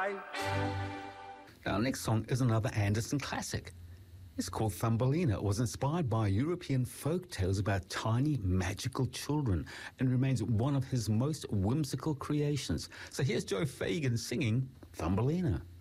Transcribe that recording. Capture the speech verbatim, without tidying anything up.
Bye. Our next song is another Anderson classic. It's called Thumbelina. It was inspired by European folk tales about tiny magical children and remains one of his most whimsical creations. So here's Joe Fagan singing Thumbelina.